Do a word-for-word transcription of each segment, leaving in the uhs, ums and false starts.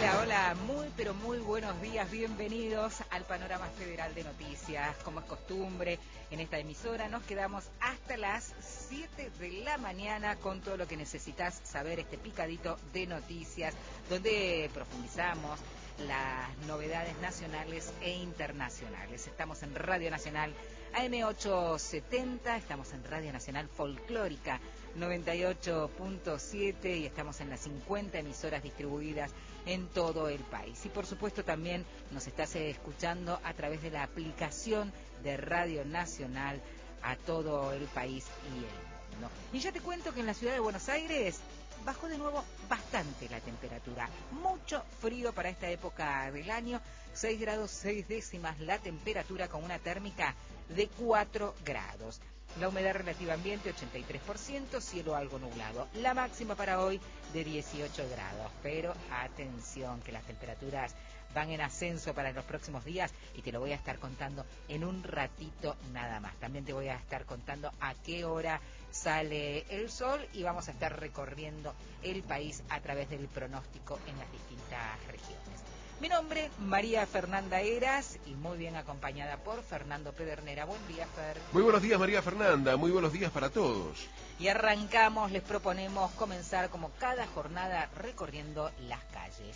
Hola, hola, muy pero muy buenos días, bienvenidos al Panorama Federal de Noticias. Como es costumbre, en esta emisora nos quedamos hasta las siete de la mañana con todo lo que necesitas saber, este picadito de noticias, donde profundizamos las novedades nacionales e internacionales. Estamos en Radio Nacional A M ochocientos setenta, estamos en Radio Nacional Folclórica noventa y ocho punto siete y estamos en las cincuenta emisoras distribuidas en todo el país. Y por supuesto también nos estás escuchando a través de la aplicación de Radio Nacional a todo el país y el mundo. Y ya te cuento que en la ciudad de Buenos Aires bajó de nuevo bastante la temperatura, mucho frío para esta época del año, seis grados seis décimas la temperatura con una térmica de cuatro grados. La humedad relativa ambiente ochenta y tres por ciento, cielo algo nublado. La máxima para hoy de dieciocho grados, pero atención que las temperaturas van en ascenso para los próximos días y te lo voy a estar contando en un ratito nada más. También te voy a estar contando a qué hora sale el sol y vamos a estar recorriendo el país a través del pronóstico en las distintas regiones. Mi nombre, María Fernanda Heras, y muy bien acompañada por Fernando Pedernera. Buen día, Fer. Muy buenos días, María Fernanda. Muy buenos días para todos. Y arrancamos, les proponemos comenzar como cada jornada recorriendo las calles.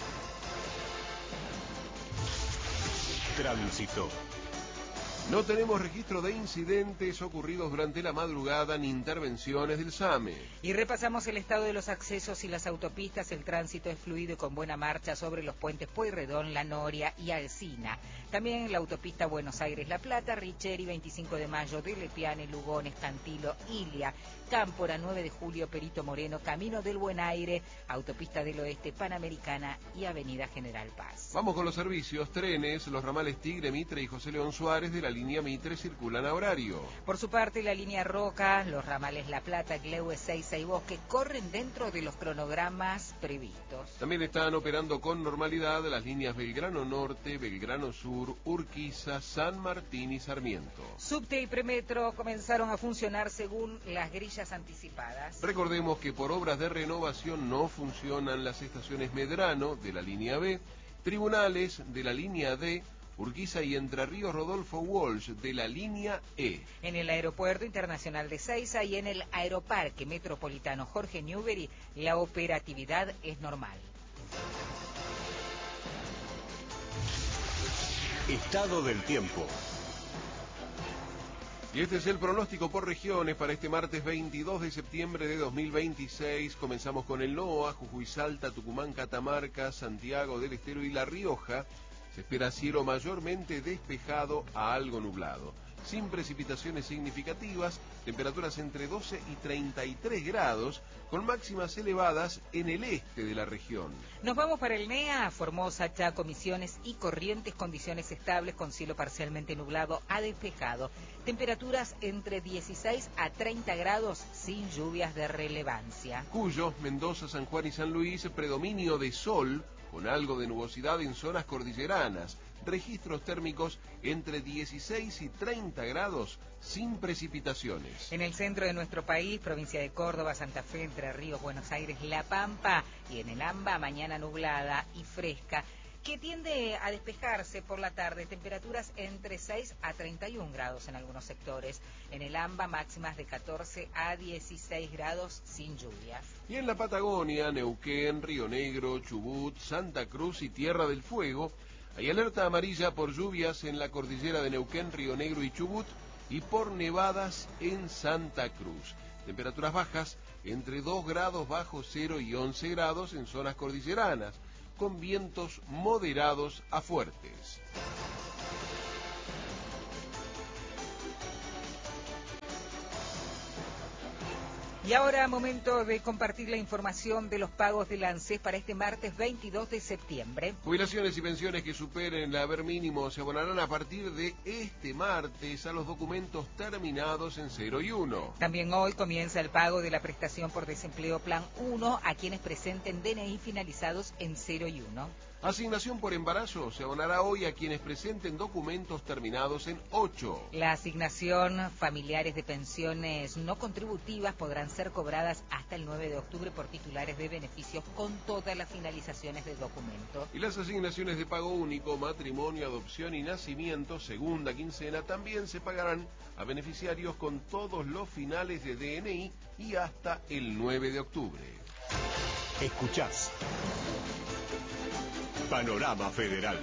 Tránsito. No tenemos registro de incidentes ocurridos durante la madrugada ni intervenciones del SAME. Y repasamos el estado de los accesos y las autopistas. El tránsito es fluido y con buena marcha sobre los puentes Pueyrredón, La Noria y Alsina. También la autopista Buenos Aires-La Plata, Richeri, veinticinco de mayo, de Lepiane, Lugones, Cantilo, Ilia, Cámpora, nueve de julio, Perito Moreno, Camino del Buen Aire, Autopista del Oeste, Panamericana y Avenida General Paz. Vamos con los servicios. Trenes, los ramales Tigre, Mitre y José León Suárez de la línea Mitre circulan a horario. Por su parte, la línea Roca, los ramales La Plata, Glehue, Seiza y Bosque corren dentro de los cronogramas previstos. También están operando con normalidad las líneas Belgrano Norte, Belgrano Sur, Urquiza, San Martín y Sarmiento. Subte y Premetro comenzaron a funcionar según las grillas anticipadas. Recordemos que por obras de renovación no funcionan las estaciones Medrano de la línea B, Tribunales de la línea D, Urquiza y Entre Ríos Rodolfo Walsh de la línea E. En el Aeropuerto Internacional de Seiza y en el Aeroparque Metropolitano Jorge Newbery, la operatividad es normal. Estado del tiempo. Y este es el pronóstico por regiones para este martes veintidós de septiembre de dos mil veintiséis. Comenzamos con el NOA, Jujuy, Salta, Tucumán, Catamarca, Santiago del Estero y La Rioja. Se espera cielo mayormente despejado a algo nublado, sin precipitaciones significativas, temperaturas entre doce y treinta y tres grados, con máximas elevadas en el este de la región. Nos vamos para el NEA, Formosa, Chaco, Misiones y Corrientes, condiciones estables con cielo parcialmente nublado a despejado, temperaturas entre dieciséis a treinta grados sin lluvias de relevancia. Cuyo, Mendoza, San Juan y San Luis, predominio de sol, con algo de nubosidad en zonas cordilleranas, registros térmicos entre dieciséis y treinta grados sin precipitaciones. En el centro de nuestro país, provincia de Córdoba, Santa Fe, Entre Ríos, Buenos Aires, La Pampa y en el AMBA, mañana nublada y fresca, que tiende a despejarse por la tarde, temperaturas entre seis a treinta y un grados en algunos sectores. En el AMBA, máximas de catorce a dieciséis grados sin lluvias. Y en la Patagonia, Neuquén, Río Negro, Chubut, Santa Cruz y Tierra del Fuego, hay alerta amarilla por lluvias en la cordillera de Neuquén, Río Negro y Chubut y por nevadas en Santa Cruz. Temperaturas bajas entre dos grados bajo cero y once grados en zonas cordilleranas, con vientos moderados a fuertes. Y ahora, momento de compartir la información de los pagos del ANSES para este martes veintidós de septiembre. Jubilaciones y pensiones que superen el haber mínimo se abonarán a partir de este martes a los documentos terminados en cero y uno. También hoy comienza el pago de la prestación por desempleo Plan uno a quienes presenten D N I finalizados en cero y uno. Asignación por embarazo se abonará hoy a quienes presenten documentos terminados en ocho. La asignación familiares de pensiones no contributivas podrán ser cobradas hasta el nueve de octubre por titulares de beneficios con todas las finalizaciones del documento. Y las asignaciones de pago único, matrimonio, adopción y nacimiento, segunda quincena, también se pagarán a beneficiarios con todos los finales de D N I y hasta el nueve de octubre. Escuchás Panorama Federal.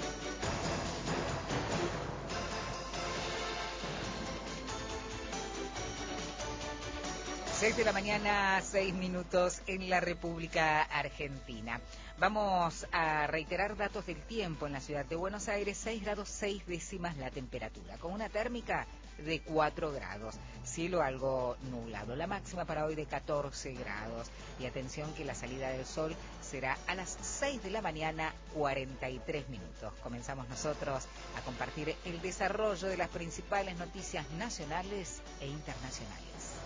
Seis de la mañana, seis minutos en la República Argentina. Vamos a reiterar datos del tiempo en la ciudad de Buenos Aires: seis grados seis décimas la temperatura, con una térmica de cuatro grados, cielo algo nublado, la máxima para hoy de catorce grados, y atención que la salida del sol será a las seis de la mañana, cuarenta y tres minutos. Comenzamos nosotros a compartir el desarrollo de las principales noticias nacionales e internacionales.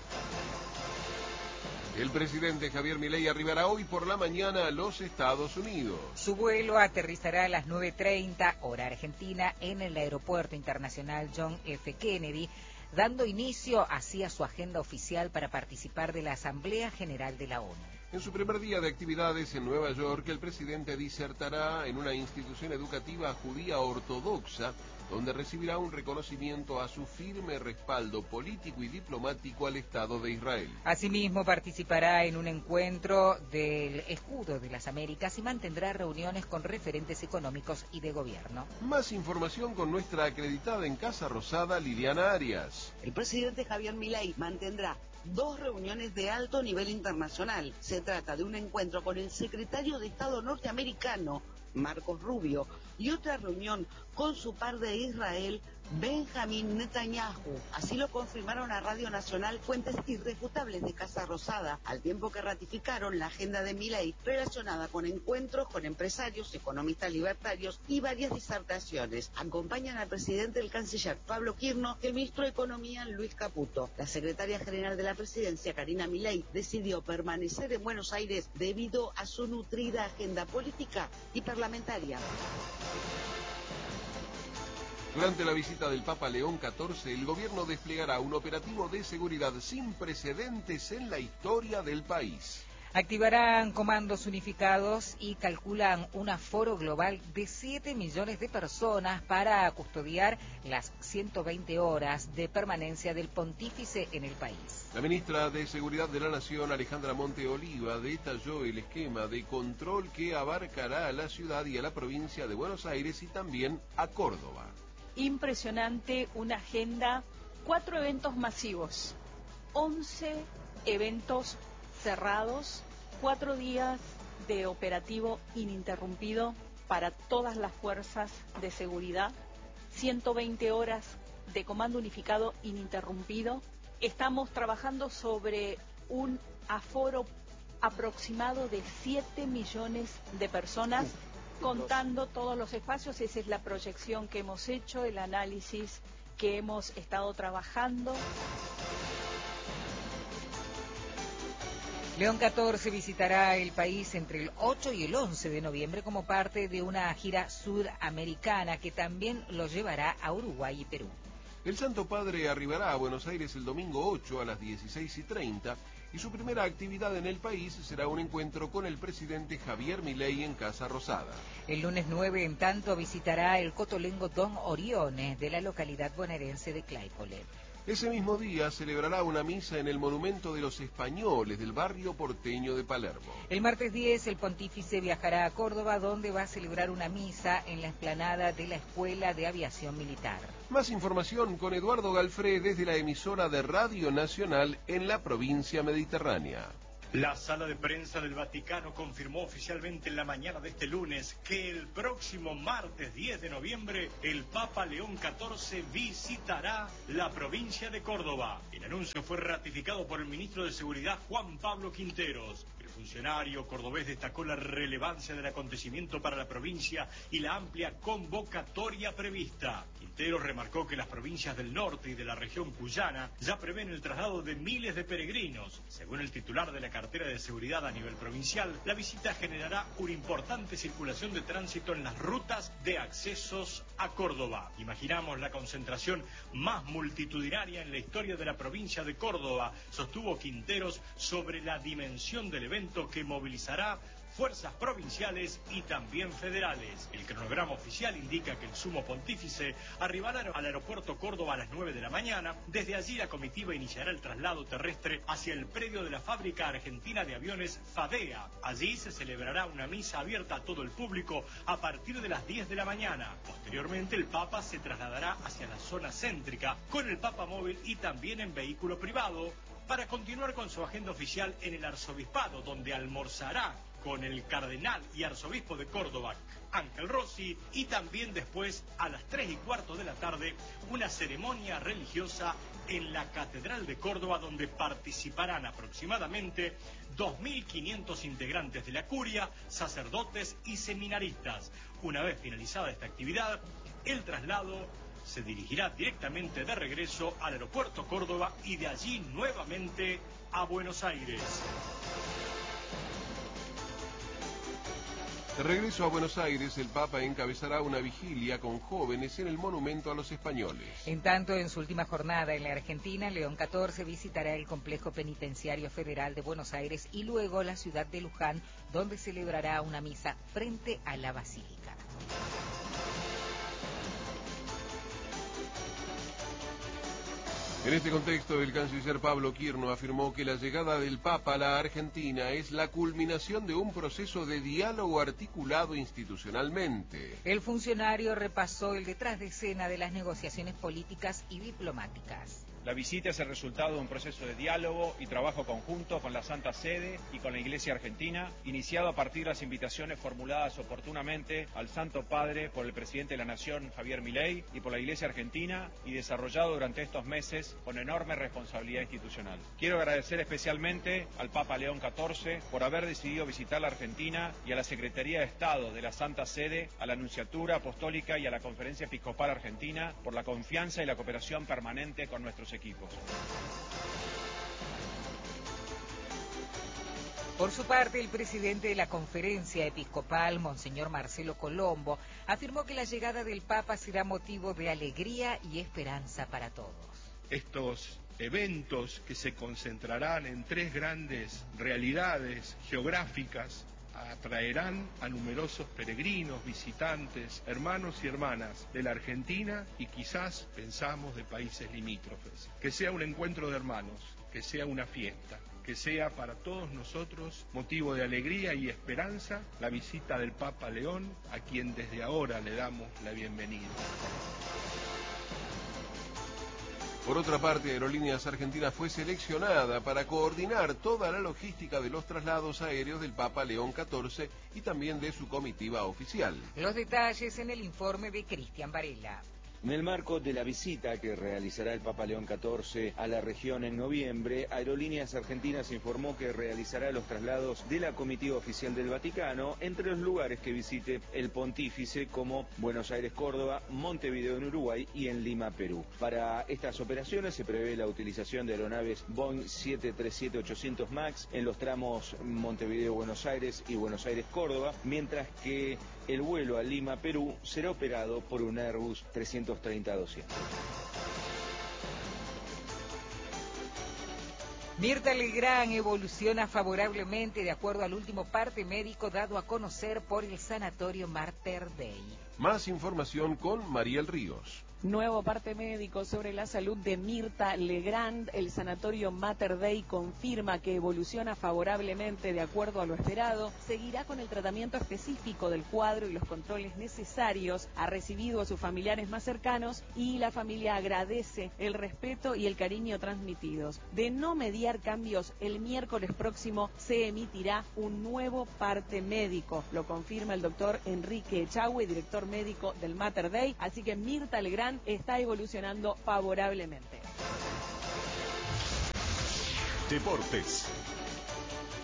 El presidente Javier Milei arribará hoy por la mañana a los Estados Unidos. Su vuelo aterrizará a las nueve treinta, hora argentina, en el Aeropuerto Internacional John F. Kennedy, dando inicio así a su agenda oficial para participar de la Asamblea General de la ONU. En su primer día de actividades en Nueva York, el presidente disertará en una institución educativa judía ortodoxa, donde recibirá un reconocimiento a su firme respaldo político y diplomático al Estado de Israel. Asimismo, participará en un encuentro del Escudo de las Américas y mantendrá reuniones con referentes económicos y de gobierno. Más información con nuestra acreditada en Casa Rosada, Liliana Arias. El presidente Javier Milei mantendrá dos reuniones de alto nivel internacional. Se trata de un encuentro con el secretario de Estado norteamericano, Marcos Rubio, y otra reunión con su par de Israel, Benjamín Netanyahu. Así lo confirmaron a Radio Nacional fuentes irrefutables de Casa Rosada, al tiempo que ratificaron la agenda de Milei relacionada con encuentros con empresarios, economistas libertarios y varias disertaciones. Acompañan al presidente el canciller Pablo Quirno y el ministro de Economía Luis Caputo. La secretaria general de la presidencia, Karina Milei, decidió permanecer en Buenos Aires debido a su nutrida agenda política y parlamentaria. Durante la visita del Papa León catorce, el gobierno desplegará un operativo de seguridad sin precedentes en la historia del país. Activarán comandos unificados y calculan un aforo global de siete millones de personas para custodiar las ciento veinte horas de permanencia del pontífice en el país. La ministra de Seguridad de la Nación, Alejandra Monteoliva, detalló el esquema de control que abarcará a la ciudad y a la provincia de Buenos Aires y también a Córdoba. Impresionante, una agenda, cuatro eventos masivos, once eventos cerrados, cuatro días de operativo ininterrumpido para todas las fuerzas de seguridad, ciento veinte horas de comando unificado ininterrumpido. Estamos trabajando sobre un aforo aproximado de siete millones de personas, contando todos los espacios. Esa es la proyección que hemos hecho, el análisis que hemos estado trabajando. León catorce visitará el país entre el ocho y el once de noviembre como parte de una gira sudamericana que también lo llevará a Uruguay y Perú. El Santo Padre arribará a Buenos Aires el domingo ocho a las dieciséis y treinta y su primera actividad en el país será un encuentro con el presidente Javier Milei en Casa Rosada. El lunes nueve, en tanto, visitará el cotolengo Don Oriones de la localidad bonaerense de Claypole. Ese mismo día celebrará una misa en el Monumento de los Españoles del barrio porteño de Palermo. El martes diez, el pontífice viajará a Córdoba, donde va a celebrar una misa en la explanada de la Escuela de Aviación Militar. Más información con Eduardo Galfré desde la emisora de Radio Nacional en la provincia mediterránea. La sala de prensa del Vaticano confirmó oficialmente en la mañana de este lunes que el próximo martes diez de noviembre el Papa León catorce visitará la provincia de Córdoba. El anuncio fue ratificado por el ministro de Seguridad Juan Pablo Quinteros. El funcionario cordobés destacó la relevancia del acontecimiento para la provincia y la amplia convocatoria prevista. Quinteros remarcó que las provincias del norte y de la región cuyana ya prevén el traslado de miles de peregrinos. Según el titular de la cartera de seguridad a nivel provincial, la visita generará una importante circulación de tránsito en las rutas de accesos a Córdoba. Imaginamos la concentración más multitudinaria en la historia de la provincia de Córdoba, sostuvo Quinteros sobre la dimensión del evento que movilizará fuerzas provinciales y también federales. El cronograma oficial indica que el sumo pontífice arribará al aeropuerto Córdoba a las nueve de la mañana. Desde allí la comitiva iniciará el traslado terrestre hacia el predio de la fábrica argentina de aviones FADEA. Allí se celebrará una misa abierta a todo el público a partir de las diez de la mañana. Posteriormente el Papa se trasladará hacia la zona céntrica con el Papa móvil y también en vehículo privado para continuar con su agenda oficial en el arzobispado, donde almorzará con el cardenal y arzobispo de Córdoba, Ángel Rossi, y también después, a las tres y cuarto de la tarde, una ceremonia religiosa en la Catedral de Córdoba, donde participarán aproximadamente dos mil quinientos integrantes de la curia, sacerdotes y seminaristas. Una vez finalizada esta actividad, el traslado se dirigirá directamente de regreso al aeropuerto Córdoba y de allí nuevamente a Buenos Aires. De regreso a Buenos Aires, el Papa encabezará una vigilia con jóvenes en el Monumento a los Españoles. En tanto, en su última jornada en la Argentina, León catorce visitará el Complejo Penitenciario Federal de Buenos Aires y luego la ciudad de Luján, donde celebrará una misa frente a la Basílica. En este contexto, el canciller Pablo Quirno afirmó que la llegada del Papa a la Argentina es la culminación de un proceso de diálogo articulado institucionalmente. El funcionario repasó el detrás de escena de las negociaciones políticas y diplomáticas. La visita es el resultado de un proceso de diálogo y trabajo conjunto con la Santa Sede y con la Iglesia Argentina, iniciado a partir de las invitaciones formuladas oportunamente al Santo Padre por el presidente de la Nación, Javier Milei, y por la Iglesia Argentina, y desarrollado durante estos meses con enorme responsabilidad institucional. Quiero agradecer especialmente al Papa León catorce por haber decidido visitar la Argentina y a la Secretaría de Estado de la Santa Sede, a la Nunciatura Apostólica y a la Conferencia Episcopal Argentina por la confianza y la cooperación permanente con nuestros equipos. Por su parte, el presidente de la Conferencia Episcopal, Monseñor Marcelo Colombo, afirmó que la llegada del Papa será motivo de alegría y esperanza para todos. Estos eventos que se concentrarán en tres grandes realidades geográficas atraerán a numerosos peregrinos, visitantes, hermanos y hermanas de la Argentina y quizás pensamos de países limítrofes. Que sea un encuentro de hermanos, que sea una fiesta, que sea para todos nosotros motivo de alegría y esperanza la visita del Papa León, a quien desde ahora le damos la bienvenida. Por otra parte, Aerolíneas Argentinas fue seleccionada para coordinar toda la logística de los traslados aéreos del Papa León catorce y también de su comitiva oficial. Los detalles en el informe de Cristian Varela. En el marco de la visita que realizará el Papa León catorce a la región en noviembre, Aerolíneas Argentinas informó que realizará los traslados de la comitiva oficial del Vaticano entre los lugares que visite el pontífice, como Buenos Aires, Córdoba, Montevideo en Uruguay y en Lima, Perú. Para estas operaciones se prevé la utilización de aeronaves Boeing siete treinta y siete ochocientos MAX en los tramos Montevideo-Buenos Aires y Buenos Aires-Córdoba, mientras que el vuelo a Lima, Perú, será operado por un Airbus trescientos treinta doscientos. Mirta Legrand evoluciona favorablemente de acuerdo al último parte médico dado a conocer por el Sanatorio Mater Dei. Más información con Mariel Ríos. Nuevo parte médico sobre la salud de Mirta Legrand. El Sanatorio Mater Dei confirma que evoluciona favorablemente de acuerdo a lo esperado. Seguirá con el tratamiento específico del cuadro y los controles necesarios. Ha recibido a sus familiares más cercanos y la familia agradece el respeto y el cariño transmitidos. De no mediar cambios, el miércoles próximo se emitirá un nuevo parte médico. Lo confirma el doctor Enrique Echagüe, director médico del Mater Dei. Así que Mirta Legrand está evolucionando favorablemente. Deportes.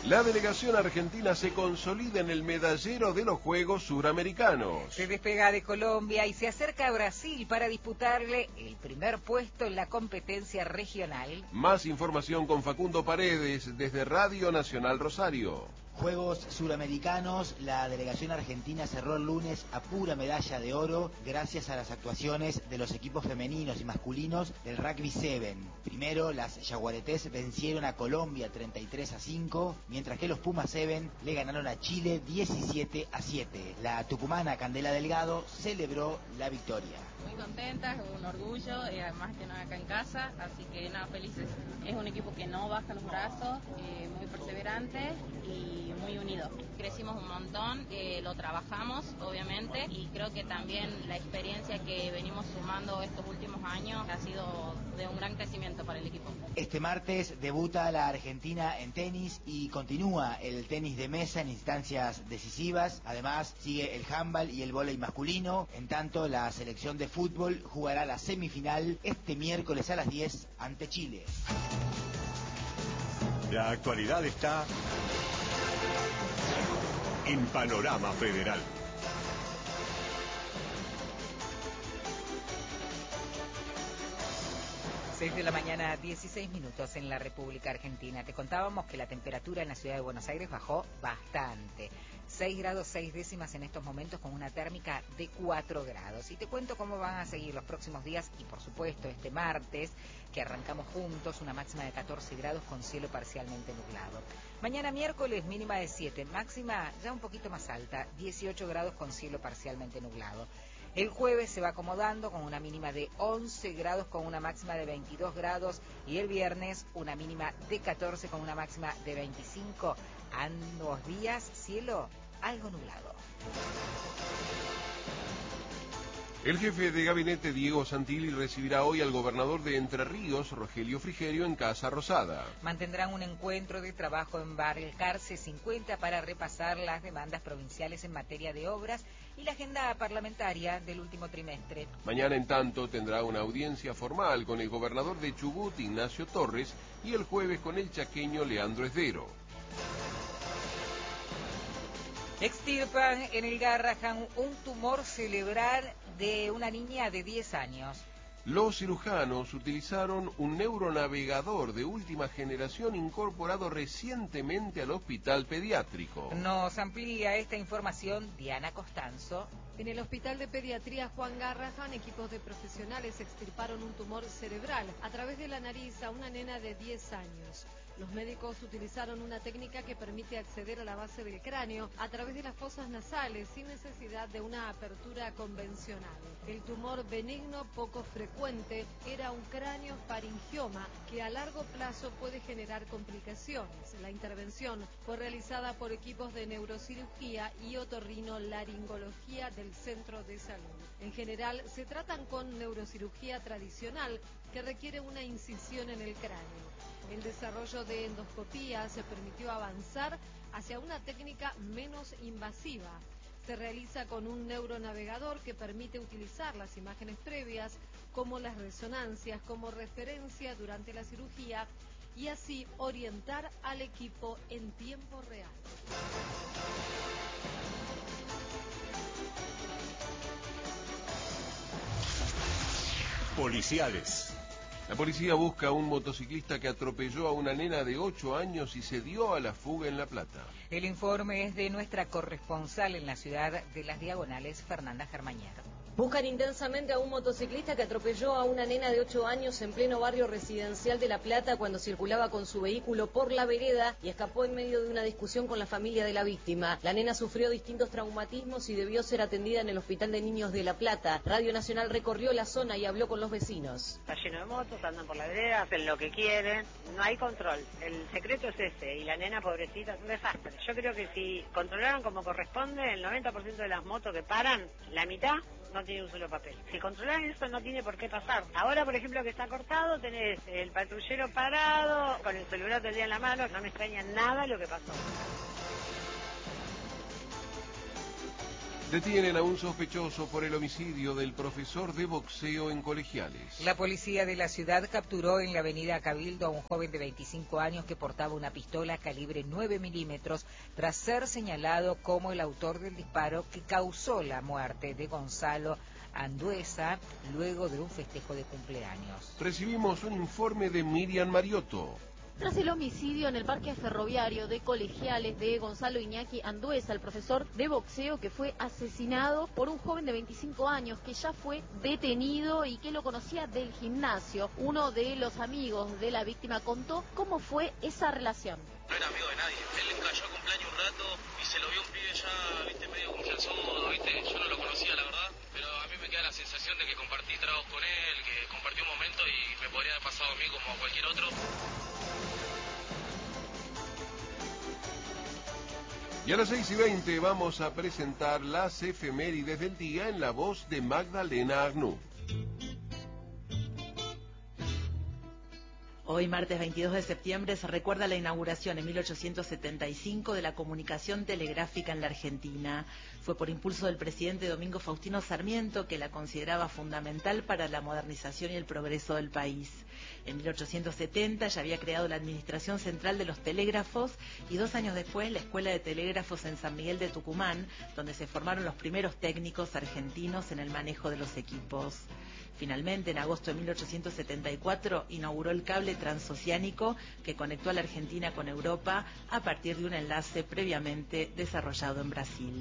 La delegación argentina se consolida en el medallero de los Juegos Suramericanos. Se despega de Colombia y se acerca a Brasil para disputarle el primer puesto en la competencia regional. Más información con Facundo Paredes desde Radio Nacional Rosario. Juegos Suramericanos, la delegación argentina cerró el lunes a pura medalla de oro gracias a las actuaciones de los equipos femeninos y masculinos del Rugby siete. Primero, las yaguaretés vencieron a Colombia treinta y tres a cinco, mientras que los Pumas siete le ganaron a Chile diecisiete a siete. La tucumana Candela Delgado celebró la victoria. Muy contentas, un orgullo, y además que no acá en casa, así que nada, felices. Es un equipo que no baja los brazos, eh, muy perseverante y muy unido. Crecimos un montón, eh, lo trabajamos obviamente, y creo que también la experiencia que venimos sumando estos últimos años ha sido de un gran crecimiento para el equipo. Este martes debuta la Argentina en tenis y continúa el tenis de mesa en instancias decisivas. Además sigue el handball y el vóley masculino. En tanto, la selección de fútbol jugará la semifinal este miércoles a las diez ante Chile. La actualidad está en Panorama Federal. seis de la mañana, dieciséis minutos en la República Argentina. Te contábamos que la temperatura en la ciudad de Buenos Aires bajó bastante. seis grados seis décimas en estos momentos, con una térmica de cuatro grados. Y te cuento cómo van a seguir los próximos días y, por supuesto, este martes, que arrancamos juntos, una máxima de catorce grados con cielo parcialmente nublado. Mañana miércoles, mínima de siete, máxima ya un poquito más alta, dieciocho grados con cielo parcialmente nublado. El jueves se va acomodando con una mínima de once grados con una máxima de veintidós grados, y el viernes una mínima de catorce con una máxima de veinticinco. Ambos días cielo algo nublado. El jefe de gabinete Diego Santilli recibirá hoy al gobernador de Entre Ríos, Rogelio Frigerio, en Casa Rosada. Mantendrán un encuentro de trabajo en Barrio Carce cincuenta para repasar las demandas provinciales en materia de obras y la agenda parlamentaria del último trimestre. Mañana, en tanto, tendrá una audiencia formal con el gobernador de Chubut, Ignacio Torres, y el jueves con el chaqueño Leandro Esdero. Extirpan en el Garrahan un tumor cerebral de una niña de diez años. Los cirujanos utilizaron un neuronavegador de última generación incorporado recientemente al hospital pediátrico. Nos amplía esta información Diana Costanzo. En el Hospital de Pediatría Juan Garrahan, equipos de profesionales extirparon un tumor cerebral a través de la nariz a una nena de diez años. Los médicos utilizaron una técnica que permite acceder a la base del cráneo a través de las fosas nasales sin necesidad de una apertura convencional. El tumor benigno poco frecuente era un cráneo faringioma que a largo plazo puede generar complicaciones. La intervención fue realizada por equipos de neurocirugía y otorrinolaringología del centro de salud. En general se tratan con neurocirugía tradicional que requiere una incisión en el cráneo. El desarrollo de endoscopía se permitió avanzar hacia una técnica menos invasiva. Se realiza con un neuronavegador que permite utilizar las imágenes previas, como las resonancias, como referencia durante la cirugía y así orientar al equipo en tiempo real. Policiales. La policía busca a un motociclista que atropelló a una nena de ocho años y se dio a la fuga en La Plata. El informe es de nuestra corresponsal en la ciudad de Las Diagonales, Fernanda Germañer. Buscan intensamente a un motociclista que atropelló a una nena de ocho años en pleno barrio residencial de La Plata cuando circulaba con su vehículo por la vereda y escapó en medio de una discusión con la familia de la víctima. La nena sufrió distintos traumatismos y debió ser atendida en el Hospital de Niños de La Plata. Radio Nacional recorrió la zona y habló con los vecinos. Está lleno de motos, andan por la vereda, hacen lo que quieren, no hay control. El secreto es ese, y la nena pobrecita es un desastre. Yo creo que si controlaran como corresponde, el noventa por ciento de las motos que paran, la mitad no tiene un solo papel. Si controlan eso no tiene por qué pasar. Ahora, por ejemplo, que está cortado, tenés el patrullero parado, con el celular todo el día en la mano, no me extraña nada lo que pasó. Detienen a un sospechoso por el homicidio del profesor de boxeo en Colegiales. La policía de la ciudad capturó en la avenida Cabildo a un joven de veinticinco años que portaba una pistola calibre nueve milímetros tras ser señalado como el autor del disparo que causó la muerte de Gonzalo Anduesa luego de un festejo de cumpleaños. Recibimos un informe de Miriam Mariotto. Tras el homicidio en el parque ferroviario de Colegiales de Gonzalo Iñaki Anduesa, el profesor de boxeo que fue asesinado por un joven de veinticinco años que ya fue detenido y que lo conocía del gimnasio. Uno de los amigos de la víctima contó cómo fue esa relación. No era amigo de nadie. Él cayó a cumpleaños un rato y se lo vio un pibe ya, viste, medio confianzudo, viste. Yo no lo conocía, la verdad, pero a mí me queda la sensación de que compartí tragos con él, que compartí un momento y me podría haber pasado a mí como a cualquier otro. Y a las seis y veinte vamos a presentar las efemérides del día en la voz de Magdalena Arnú. Hoy, martes veintidós de septiembre, se recuerda la inauguración en mil ochocientos setenta y cinco de la comunicación telegráfica en la Argentina. Fue por impulso del presidente Domingo Faustino Sarmiento, que la consideraba fundamental para la modernización y el progreso del país. En mil ochocientos setenta ya había creado la Administración Central de los Telégrafos y dos años después la Escuela de Telégrafos en San Miguel de Tucumán, donde se formaron los primeros técnicos argentinos en el manejo de los equipos. Finalmente, en agosto de mil ochocientos setenta y cuatro, inauguró el cable transoceánico que conectó a la Argentina con Europa a partir de un enlace previamente desarrollado en Brasil.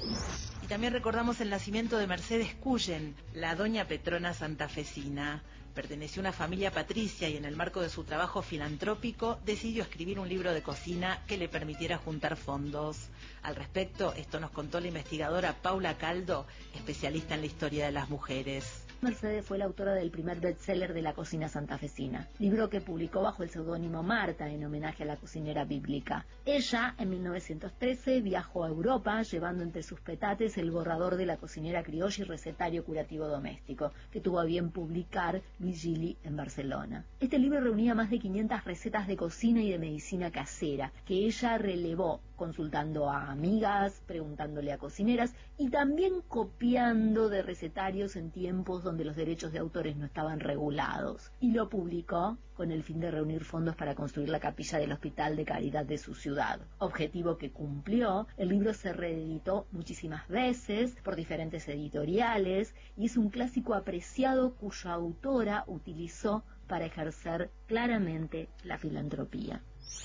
Y también recordamos el nacimiento de Mercedes Cullen, la doña Petrona santafesina. Perteneció a una familia patricia y en el marco de su trabajo filantrópico decidió escribir un libro de cocina que le permitiera juntar fondos. Al respecto, esto nos contó la investigadora Paula Caldo, especialista en la historia de las mujeres. Mercedes fue la autora del primer bestseller de la cocina santafesina, libro que publicó bajo el seudónimo Marta en homenaje a la cocinera bíblica. Ella, en mil novecientos trece, viajó a Europa llevando entre sus petates el borrador de la cocinera criolla y recetario curativo doméstico, que tuvo a bien publicar Luis Gili en Barcelona. Este libro reunía más de quinientas recetas de cocina y de medicina casera, que ella relevó consultando a amigas, preguntándole a cocineras y también copiando de recetarios en tiempos donde los derechos de autores no estaban regulados. Y lo publicó con el fin de reunir fondos para construir la capilla del Hospital de Caridad de su ciudad. Objetivo que cumplió. El libro se reeditó muchísimas veces por diferentes editoriales y es un clásico apreciado cuya autora utilizó para ejercer claramente la filantropía.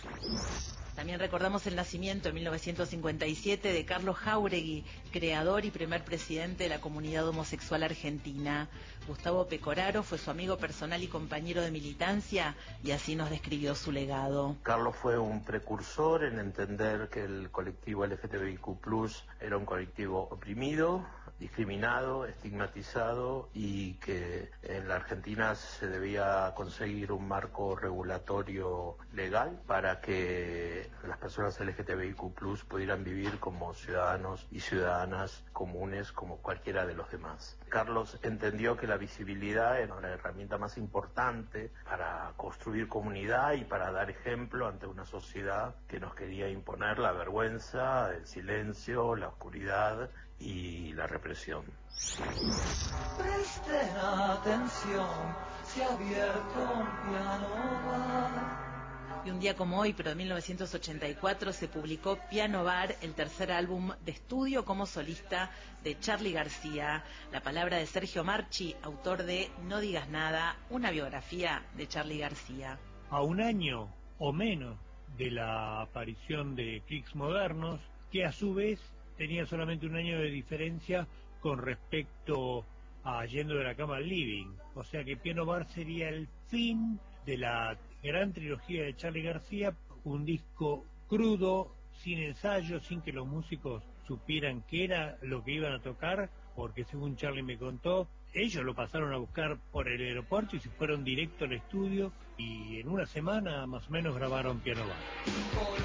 También recordamos el nacimiento en mil novecientos cincuenta y siete de Carlos Jáuregui, creador y primer presidente de la comunidad homosexual argentina. Gustavo Pecoraro fue su amigo personal y compañero de militancia y así nos describió su legado. Carlos fue un precursor en entender que el colectivo L G T B I Q plus, era un colectivo oprimido, discriminado, estigmatizado y que en la Argentina se debía conseguir un marco regulatorio legal para que las personas L G T B I Q plus pudieran vivir como ciudadanos y ciudadanas comunes como cualquiera de los demás. Carlos entendió que la visibilidad era la herramienta más importante para construir comunidad y para dar ejemplo ante una sociedad que nos quería imponer la vergüenza, el silencio, la oscuridad y la represión. Presten atención, se ha abierto un piano bar. Y un día como hoy, pero de mil novecientos ochenta y cuatro, se publicó Piano Bar, el tercer álbum de estudio como solista de Charly García. La palabra de Sergio Marchi, autor de No digas nada, una biografía de Charly García. A un año o menos de la aparición de Clics Modernos, que a su vez tenía solamente un año de diferencia con respecto a Yendo de la Cama al Living. O sea que Piano Bar sería el fin de la gran trilogía de Charly García, un disco crudo, sin ensayo, sin que los músicos supieran qué era lo que iban a tocar, porque según Charly me contó, ellos lo pasaron a buscar por el aeropuerto y se fueron directo al estudio y en una semana más o menos grabaron Piano Bar.